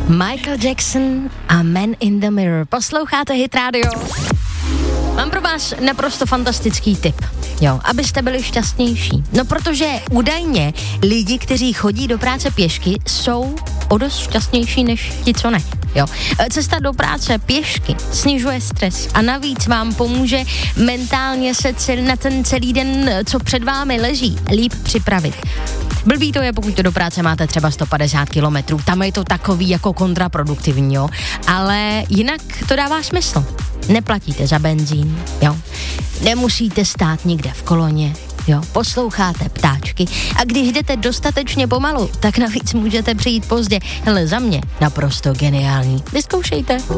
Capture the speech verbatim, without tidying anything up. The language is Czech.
Michael Jackson a Man in the Mirror. Posloucháte Hit Radio? Mám pro vás naprosto fantastický tip, jo, abyste byli šťastnější. No protože údajně lidi, kteří chodí do práce pěšky, jsou o dost šťastnější než ti, co ne. Jo. Cesta do práce pěšky snižuje stres a navíc vám pomůže mentálně se cel, na ten celý den, co před vámi leží, líp připravit. Blbý to je, pokud to do práce máte třeba sto padesát kilometrů, tam je to takový jako kontraproduktivní, jo, ale jinak to dává smysl. Neplatíte za benzín, jo, nemusíte stát nikde v koloně, jo, posloucháte ptáčky a když jdete dostatečně pomalu, tak navíc můžete přijít pozdě. Hele, za mě naprosto geniální. Vyzkoušejte.